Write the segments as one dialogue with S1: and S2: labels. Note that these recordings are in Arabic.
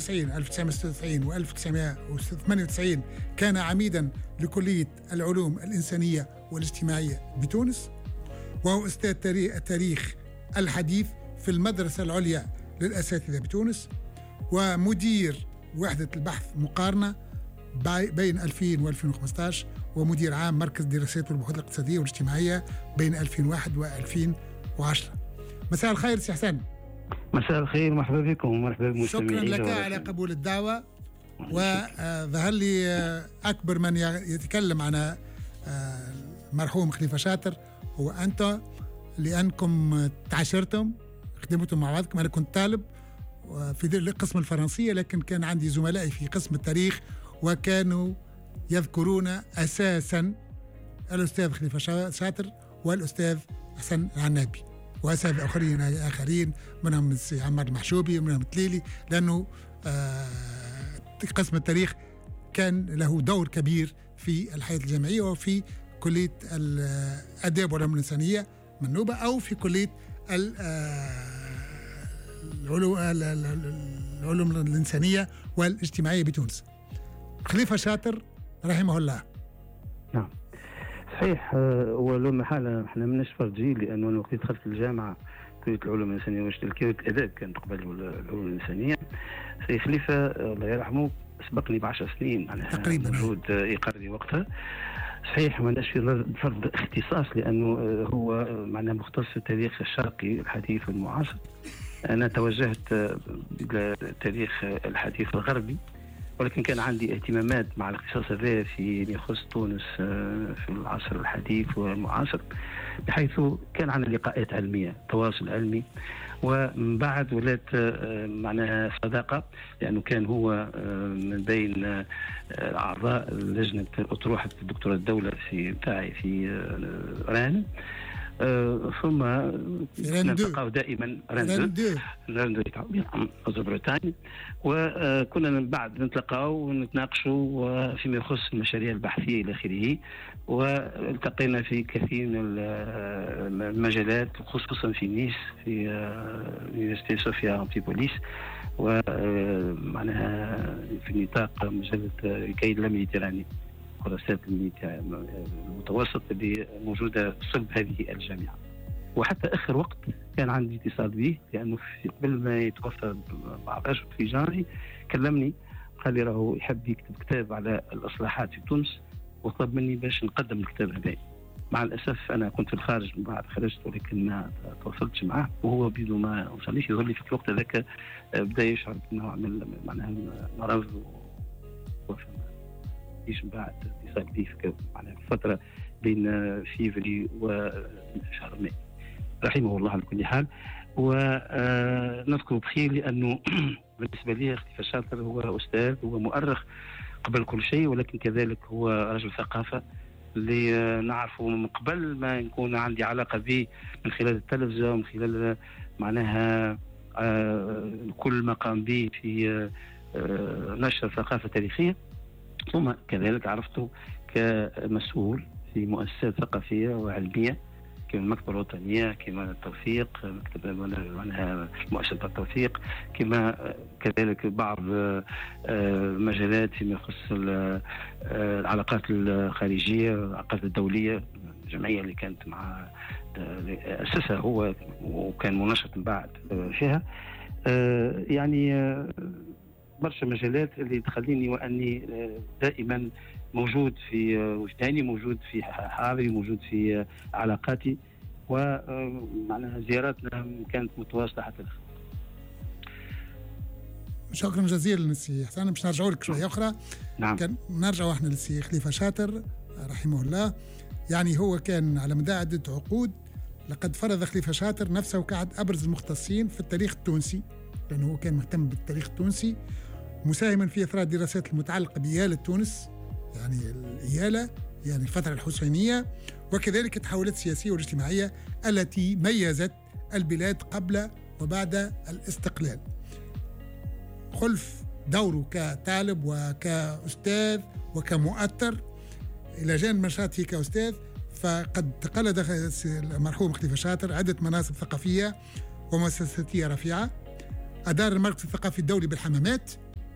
S1: 1996 و1998 كان عميدا لكلية العلوم الإنسانية والاجتماعية بتونس، وهو أستاذ التاريخ الحديث في المدرسة العليا للأساتذة بتونس، ومدير وحدة البحث مقارنة بين 2000 و 2015، ومدير عام مركز دراسات والبحوث الاقتصادية والاجتماعية بين 2001 و 2010. مساء الخير سي حسن.
S2: مساء الخير، مرحبا بكم ومرحبا بالمستمعين.
S1: شكرا لك على قبول الدعوة. وظهر لي أكبر من يتكلم عن المرحوم خليفة شاطر هو أنت، لأنكم تعاشرتم، خدمتم مع بعضكم. أنا كنت طالب في القسم الفرنسية، لكن كان عندي زملائي في قسم التاريخ وكانوا يذكرون أساسا الأستاذ خليفة شاطر والأستاذ حسن العنابي وأساتذة آخرين منهم السي عمار المحشوبي ومنهم التليلي، لأنه قسم التاريخ كان له دور كبير في الحياة الجامعية وفي كلية الآداب والعلوم الإنسانية منوبة، أو في كلية العلوم الإنسانية والاجتماعية بتونس. خليفة شاطر رحمه الله.
S2: نعم صحيح، ولو محالة احنا مناش فرد جيل، لأنه أنا وقت دخلت الجامعة كلية العلوم الإنسانية والاجتماعية الآداب كانت قبل العلوم الإنسانية. سي خليفة الله يرحمه سبقني ب10 سنين
S1: تقريبا،
S2: موجود يقرري وقتها. صحيح ما ناش في فرض اختصاص، لأنه هو معناه مختص في التاريخ الشرقي الحديث والمعاصر. أنا توجهت إلى التاريخ الحديث الغربي، ولكن كان عندي اهتمامات مع الاختصاص هذا في يخص تونس في العصر الحديث والمعاصر، بحيث كان عندنا لقاءات علمية، تواصل علمي، ومن بعد ولات معناها صداقة، لأنه كان هو من بين أعضاء لجنة أطروحة الدكتوراه الدولة في بتاعي في ران، ثم نلتقى دائما راندو بريطانيا، وكنا من بعد نتلقاو ونتناقشوا فيما يخص المشاريع البحثية إلى آخره، والتقينا في كثير من المجالات، خصوصا في نيس في يونيفرسيتي صوفيا أنتيبوليس، ومعناها في نطاق مجلة الكيد الميديتراني، دراسات المتوسط اللي موجودة صلب هذه الجامعة. وحتى آخر وقت كان عندي اتصال به، لأنه قبل ما يتوفى بعض في جاري كلمني، قال لي راهو يحب يكتب كتاب على الإصلاحات في تونس، وطلب مني باش نقدم الكتاب هذا. مع الأسف أنا كنت في الخارج، من بعد خرجت ولكن ما تواصلتش معه، وهو بدون ما وصلنيش. يظهر لي في الوقت هذاك بدأ يشعر بنوع من معناها مرض، من بعد اتصال به معناها فترة بين فيفري وشهر ماي، رحمه الله على كل حال. ونذكر بخير لأنه بالنسبة لي خليفة شاطر هو أستاذ، هو مؤرخ قبل كل شيء، ولكن كذلك هو رجل ثقافة اللي نعرفه من قبل ما يكون عندي علاقة به، من خلال التلفزة ومن خلال معناها كل ما قام به في نشر ثقافة تاريخية. ثم كذلك عرفته كمسؤول في مؤسسات ثقافية وعلمية كما المكتبة الوطنية، كما التوثيق، مكتبة معناها مؤسسة التوثيق، كما كذلك بعض المجالات فيما يخص العلاقات الخارجية، العلاقات الدولية، الجمعية اللي كانت مع أسسها هو وكان منشط من بعد فيها. يعني برشا مجالات اللي تخليني وأني دائما موجود في وجداني، موجود في حاضري، موجود في علاقاتي، ومعناها زياراتنا كانت متواصلة حتى الآن.
S1: شكرا جزيلا للسي حسن. باش نرجعوا لك شوية أخرى.
S2: نعم.
S1: كان نرجعوا احنا للسي خليفة شاطر رحمه الله. يعني هو كان على مدى عدة عقود لقد فرض خليفة شاطر نفسه كأحد أبرز المختصين في التاريخ التونسي، لأنه هو كان مهتم بالتاريخ التونسي، مساهما في إثراء الدراسات المتعلقة بإيالة تونس، يعني الإيالة يعني الفترة الحسينية، وكذلك التحولات السياسية والاجتماعية التي ميزت البلاد قبل وبعد الاستقلال. خلف دوره كطالب وكأستاذ وكمؤثر إلى جانب نشاطه كأستاذ، فقد تقلد المرحوم خليفة شاطر عدة مناصب ثقافية ومؤسساتية رفيعة. أدار المركز الثقافي الدولي بالحمامات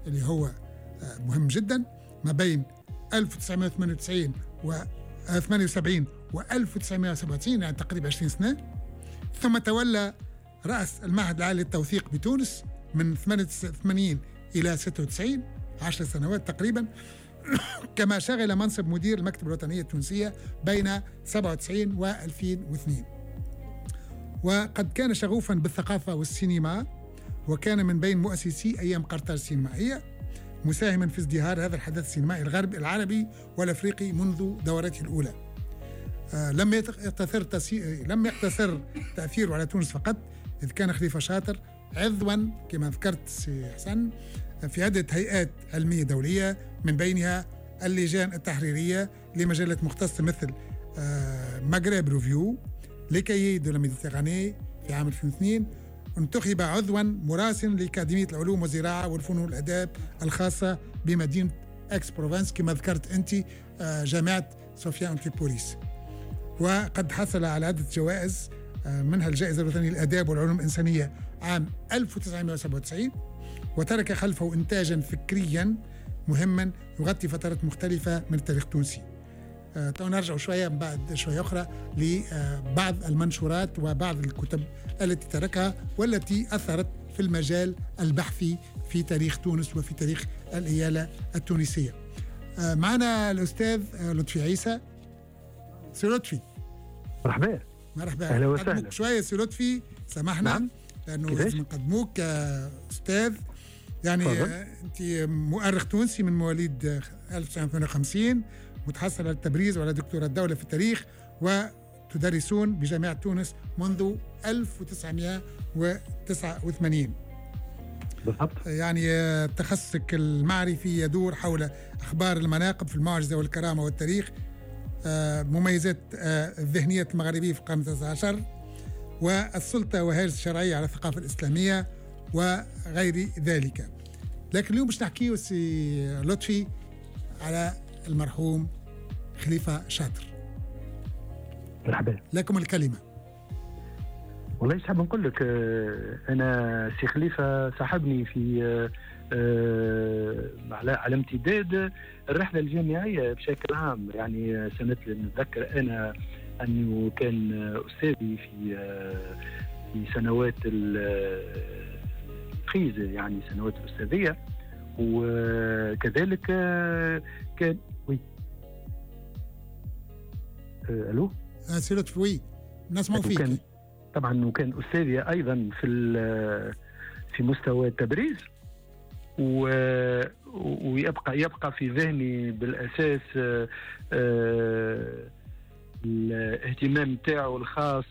S1: اللي هو مهم جدا ما بين 1998 و 78 و 1997 يعني تقريبا 20 سنة. ثم تولى رأس المعهد العالي للتوثيق بتونس من 88 إلى 96 10 سنوات تقريبا. كما شغل منصب مدير المكتبة الوطنية التونسية بين 97 و 2002. وقد كان شغوفا بالثقافة والسينما، وكان من بين مؤسسي أيام قرطاج السينمائية، مساهما في ازدهار هذا الحدث السينمائي العربي والأفريقي منذ دورته الأولى. لم يقتصر تأثيره على تونس فقط، إذ كان خليفة شاطر عضوا كما ذكرت سي حسن في عدة هيئات علمية دولية، من بينها اللجان التحريرية لمجلة مختصة مثل مغرب ريفيو، لكي دو لا ميديتيراني في عام 2002. انتخب عضوا مراسل لأكاديمية العلوم والزراعة والفنون والآداب الخاصة بمدينة اكس بروفانس كما ذكرت أنت، جامعة سوفيا أنتيبوليس. وقد حصل على عدة جوائز، منها الجائزة الوطنية للآداب والعلوم الإنسانية عام 1997، وترك خلفه إنتاجا فكريا مهما يغطي فترات مختلفة من التاريخ التونسي. نرجع شوية بعد شوية أخرى لبعض المنشورات وبعض الكتب التي تركها والتي أثرت في المجال البحثي في تاريخ تونس وفي تاريخ الإيالة التونسية. معنا الأستاذ لطفي عيسى. سي لطفي،
S3: مرحبا.
S1: أهلا وسهلا. شوية سي لطفي، سامحنا. نعم. لأنه لازم نقدموك كأستاذ، يعني أنت مؤرخ تونسي من مواليد 1958، متحصل على التبريز وعلى دكتوراه الدولة في التاريخ، وتدرسون بجامعة تونس منذ 1989
S3: بالضبط.
S1: يعني تخصصك المعرفي يدور حول أخبار المناقب في المعجزة والكرامة والتاريخ، مميزات الذهنية المغربية في القرن 19، والسلطة وهاجس الشرعية على الثقافة الإسلامية وغير ذلك. لكن اليوم باش نحكيو سي لطفي على المرحوم خليفة شاطر.
S3: مرحبا،
S1: لكم الكلمة.
S3: والله حاب نقول لك، أنا سي خليفة صاحبني في على امتداد الرحلة الجامعية بشكل عام. يعني سنة نتذكر أنا أنه كان أستاذي في سنوات الخيزة، يعني سنوات الأستاذية، وكذلك كان ألو
S1: سي لطفي نسمع فيك.
S3: طبعا وكان أستاذي أيضا في مستوى التبريز، ويبقى في ذهني بالأساس الاهتمام تاعه الخاص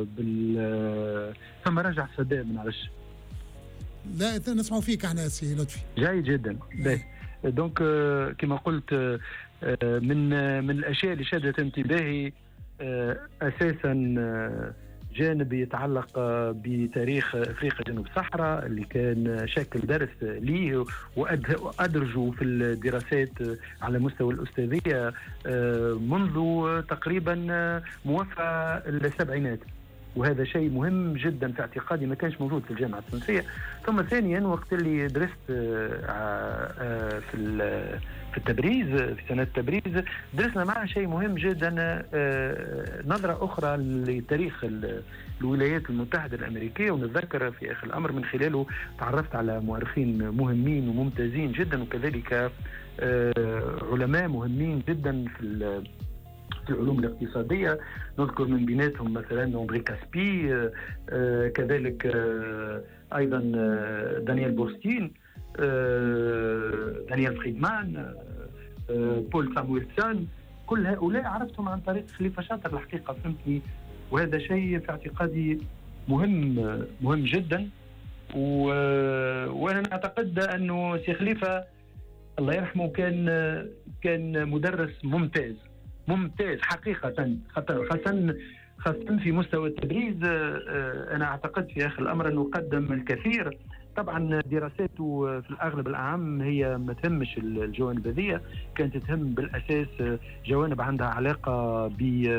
S3: ثم رجع صدى من عرش.
S1: لا نسمع فيك احنا سي لطفي.
S3: جيد جدا. دونك كما قلت، من الاشياء اللي شدت انتباهي اساسا جانب يتعلق بتاريخ افريقيا جنوب الصحراء، اللي كان شكل درس ليه وادرجه في الدراسات على مستوى الاستاذيه منذ تقريبا موافى السبعينات، وهذا شيء مهم جدا في اعتقادي، ما كانش موجود في الجامعه التونسيه. ثم ثانيا وقت اللي درست في التبريز، في سنه التبريز، درسنا معها شيء مهم جدا، نظره اخرى لتاريخ الولايات المتحده الامريكيه. ونتذكر في اخر الامر من خلاله تعرفت على مؤرخين مهمين وممتازين جدا، وكذلك علماء مهمين جدا في العلوم الاقتصادية. نذكر من بيناتهم مثلا أندري كاسبي، كذلك أيضا دانيال بوستين، دانيال فريدمان، بول سامويلسون. كل هؤلاء عرفتهم عن طريق خليفة شاطر الحقيقة، فهمتني، وهذا شيء في اعتقادي مهم جدا. وأنا أعتقد أنه سي خليفة الله يرحمه كان مدرس ممتاز حقيقة، خاصة في مستوى التدريس. أنا أعتقد في آخر الأمر أنه قدم الكثير. طبعا دراساته في الأغلب العام هي ما تهمش الجوانب هذه، كانت تهم بالأساس جوانب عندها علاقة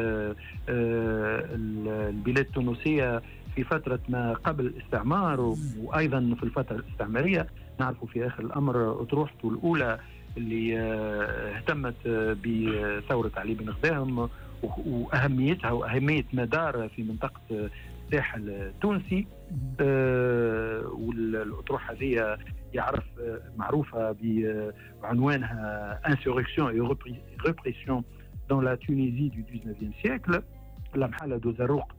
S3: بالبلاد التونسية في فترة ما قبل الاستعمار وأيضا في الفترة الاستعمارية. نعرفوا في آخر الأمر أطروحته الأولى اللي اهتمت بثورة علي بن غداهم وأهميتها وأهمية ما دار في منطقة الساحل التونسي. والأطروحة هذه يعرف معروفة بعنوانها Insurrection et Répression dans la Tunisie du 19e siècle، لمحالة دوزاروق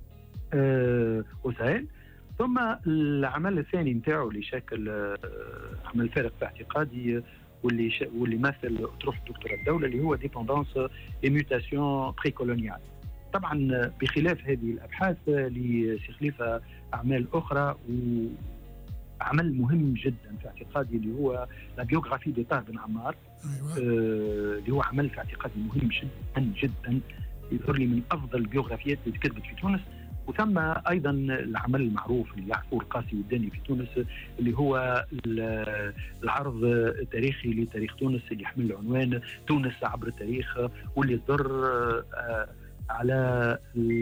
S3: وسهيل. ثم العمل الثاني نتاعو اللي شكل عمل فارق في اعتقادي واللي مثل أطروحة دكتوراه الدولة اللي هو ديبوندانس اي ميوتاسيون بري كولونيال. طبعا بخلاف هذه الابحاث لسي خليفه اعمال اخرى، وعمل مهم جدا في اعتقادي اللي هو لا بيوغرافي دي طه بن عمار.
S1: أيوة.
S3: اللي هو عمل في اعتقادي مهم جدا جدا، يظهر لي من افضل البيوغرافيات اللي تكتبت في تونس. وثم ايضا العمل المعروف اللي يعرفوه القاسي والداني في تونس اللي هو العرض التاريخي لتاريخ تونس اللي يحمل عنوان تونس عبر التاريخ، واللي صدر على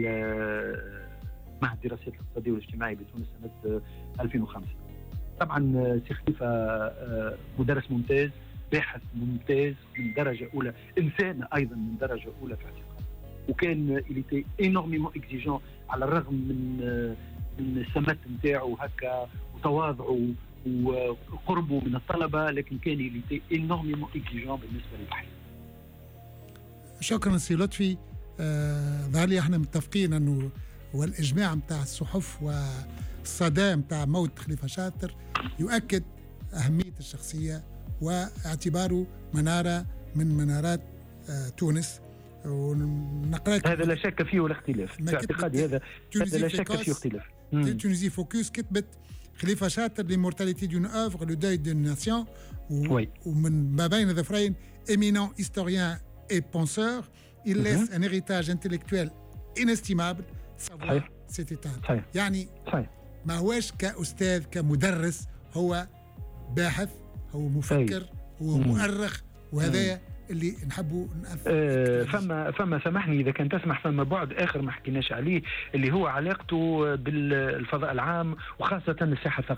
S3: معهد الدراسات الاقتصاديه والاجتماعيه بتونس سنه 2005. طبعا سي خليفه مدرس ممتاز، باحث ممتاز من درجه اولى، انسان ايضا من درجه اولى في اعتقادي، وكان إليتي إينورميمون إكزيجون على الرغم من السمت نتاعو هكا وتواضعه وقربه من الطلبة، لكن كان إليتي إينورميمون إكزيجون بالنسبة للبحث.
S1: شكرا سي لطفي. ظهر لي احنا متفقين انه هو الاجماع نتاع الصحف والصدى نتاع موت خليفة شاطر يؤكد أهمية الشخصية واعتباره منارة من منارات تونس.
S3: هذا لا شك فيه ولا اختلاف في اعتقادي، هذا لا شك فيه اختلاف.
S1: تونيزي فوكس كتبت خليفة شاطر لمورتاليتي دون اوفر لو دوي دون ناسيون، ومن ما بين ظفرين éminent historien et penseur, il laisse un héritage intellectuel inestimable. savoir c'est éteint. يعني ما هوش كأستاذ كمدرس، هو باحث، هو مفكر، هو مؤرخ، وهذا اللي نحبوا
S3: نأثر. فما سامحني اذا كان تسمح، فما بعد اخر ما حكيناش عليه اللي هو علاقته بالفضاء العام وخاصه الساحه